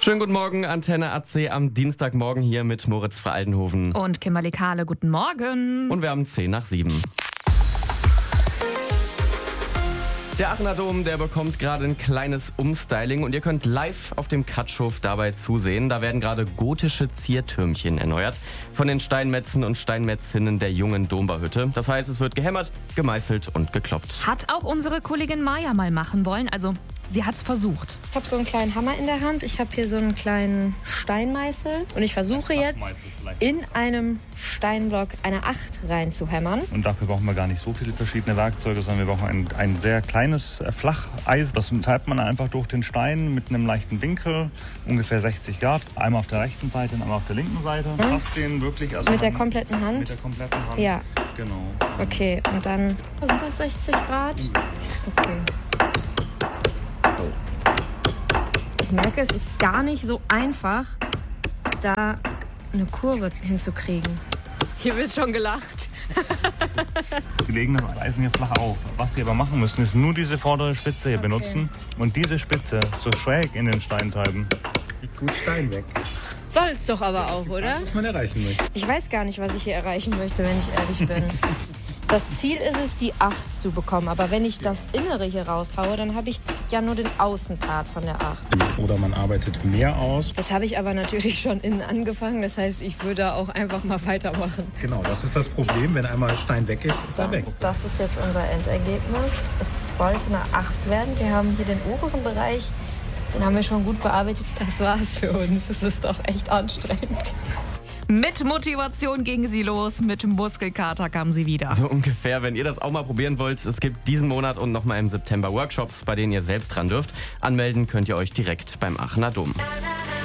Schönen guten Morgen, Antenne AC am Dienstagmorgen hier mit Moritz Frey-Aldenhoven. Und Kimberly Kahle, guten Morgen. Und wir haben 7:10. Der Aachener Dom, der bekommt gerade ein kleines Umstyling und ihr könnt live auf dem Katschhof dabei zusehen. Da werden gerade gotische Ziertürmchen erneuert von den Steinmetzen und Steinmetzinnen der jungen Dombauhütte. Das heißt, es wird gehämmert, gemeißelt und gekloppt. Hat auch unsere Kollegin Maja mal machen wollen, also sie hat's versucht. Ich habe so einen kleinen Hammer in der Hand, ich habe hier so einen kleinen Steinmeißel und ich versuche jetzt in einem Steinblock eine 8 reinzuhämmern. Und dafür brauchen wir gar nicht so viele verschiedene Werkzeuge, sondern wir brauchen ein sehr kleines Flacheisen. Das treibt man einfach durch den Stein mit einem leichten Winkel, ungefähr 60 Grad. Einmal auf der rechten Seite und einmal auf der linken Seite. Passt den wirklich? Also mit der kompletten Hand? Mit der kompletten Hand? Ja. Genau. Okay, und dann, was sind das, 60 Grad? Okay. Ich merke, es ist gar nicht so einfach, da eine Kurve hinzukriegen. Hier wird schon gelacht. Wir legen das Eisen hier flach auf. Was Sie aber machen müssen, ist nur diese vordere Spitze hier benutzen und diese Spitze so schräg in den Stein treiben. Gut Stein weg. Soll's doch aber auch, oder? Was man erreichen möchte. Ich weiß gar nicht, was ich hier erreichen möchte, wenn ich ehrlich bin. Das Ziel ist es, die 8 zu bekommen. Aber wenn ich das Innere hier raushaue, dann habe ich ja nur den Außenpart von der 8. Oder man arbeitet mehr aus. Das habe ich aber natürlich schon innen angefangen. Das heißt, ich würde auch einfach mal weitermachen. Genau, das ist das Problem. Wenn einmal Stein weg ist, ist er weg. Das ist jetzt unser Endergebnis. Es sollte eine 8 werden. Wir haben hier den oberen Bereich. Den haben wir schon gut bearbeitet. Das war's für uns. Das ist doch echt anstrengend. Mit Motivation ging sie los, mit Muskelkater kam sie wieder. So ungefähr, wenn ihr das auch mal probieren wollt. Es gibt diesen Monat und nochmal im September Workshops, bei denen ihr selbst dran dürft. Anmelden könnt ihr euch direkt beim Aachener Dom.